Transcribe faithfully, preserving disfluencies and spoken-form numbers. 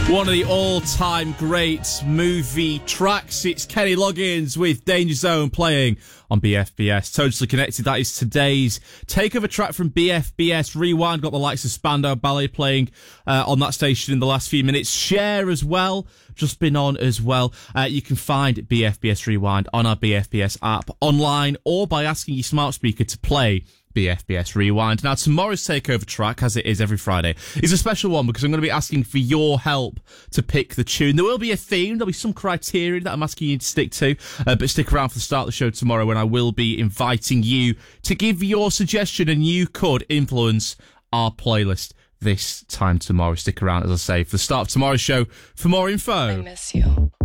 One of the all-time great movie tracks. It's Kenny Loggins with Danger Zone playing on B F B S. Totally Connected, that is today's takeover track from B F B S Rewind. Got the likes of Spandau Ballet playing uh, on that station in the last few minutes. Share as well, just been on as well. Uh, you can find B F B S Rewind on our B F B S app, online, or by asking your smart speaker to play B F B S Rewind. Now, tomorrow's takeover track, as it is every Friday, is a special one because I'm going to be asking for your help to pick the tune. There will be a theme. There'll be some criteria that I'm asking you to stick to, uh, but stick around for the start of the show tomorrow when I will be inviting you to give your suggestion, and you could influence our playlist this time tomorrow. Stick around, as I say, for the start of tomorrow's show for more info. I miss you.